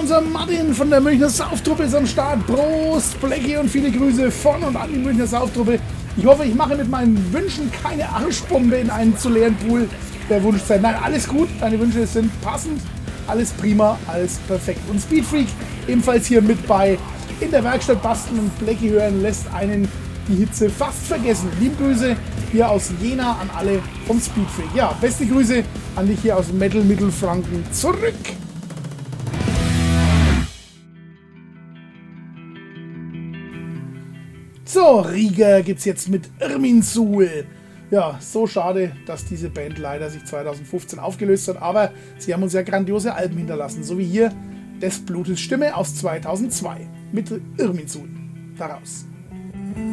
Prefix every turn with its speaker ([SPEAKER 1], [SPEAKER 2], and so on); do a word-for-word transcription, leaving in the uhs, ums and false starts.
[SPEAKER 1] unser Martin von der Münchner Sauftruppe ist am Start. Prost, Blackie und viele Grüße von und an die Münchner Sauftruppe. Ich hoffe, ich mache mit meinen Wünschen keine Arschbombe in einen zu leeren Pool der Wunschzeit. Nein, alles gut, deine Wünsche sind passend, alles prima, alles perfekt. Und Speedfreak ebenfalls hier mit bei in der Werkstatt basteln und Blackie hören lässt einen die Hitze fast vergessen. Liebe Grüße hier aus Jena an alle vom Speedfreak. Ja, beste Grüße an dich hier aus Metal Mittelfranken zurück. So, Rieger gibt's jetzt mit Irminsul. Ja, so schade, dass diese Band leider sich zweitausendfünfzehn aufgelöst hat, aber sie haben uns ja grandiose Alben hinterlassen, so wie hier Des Blutes Stimme aus zweitausendzwei mit Irminsul daraus.